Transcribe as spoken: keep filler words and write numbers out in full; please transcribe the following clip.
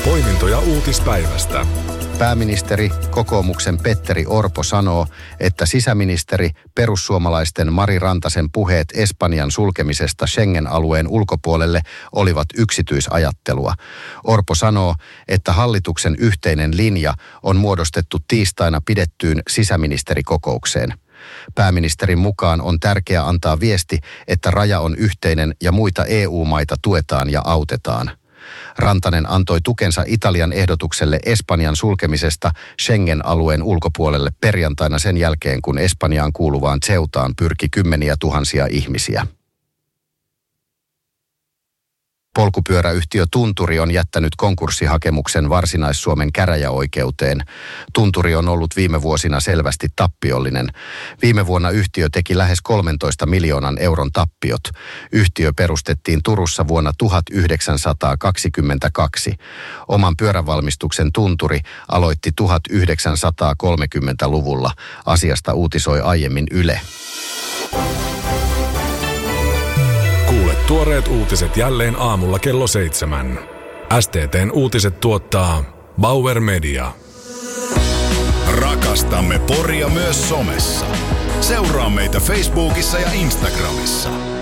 Poimintoja uutispäivästä. Pääministeri, kokoomuksen Petteri Orpo sanoo, että sisäministeri perussuomalaisten Mari Rantasen puheet Espanjan sulkemisesta Schengen-alueen ulkopuolelle olivat yksityisajattelua. Orpo sanoo, että hallituksen yhteinen linja on muodostettu tiistaina pidettyyn sisäministerikokoukseen. Pääministerin mukaan on tärkeää antaa viesti, että raja on yhteinen ja muita E U-maita tuetaan ja autetaan. Rantanen antoi tukensa Italian ehdotukselle Espanjan sulkemisesta Schengen-alueen ulkopuolelle perjantaina sen jälkeen, kun Espanjaan kuuluvaan Ceutaan pyrki kymmeniä tuhansia ihmisiä. Polkupyöräyhtiö Tunturi on jättänyt konkurssihakemuksen Varsinais-Suomen käräjäoikeuteen. Tunturi on ollut viime vuosina selvästi tappiollinen. Viime vuonna yhtiö teki lähes kolmentoista miljoonan euron tappiot. Yhtiö perustettiin Turussa vuonna tuhatyhdeksänsataakaksikymmentäkaksi. Oman pyörävalmistuksen Tunturi aloitti tuhatyhdeksänsataakolmekymmentäluvulla. Asiasta uutisoi aiemmin Yle. Kuule tuoreet uutiset jälleen aamulla kello seitsemän. S T T:n uutiset tuottaa Bauer Media. Rakastamme Poria myös somessa. Seuraa meitä Facebookissa ja Instagramissa.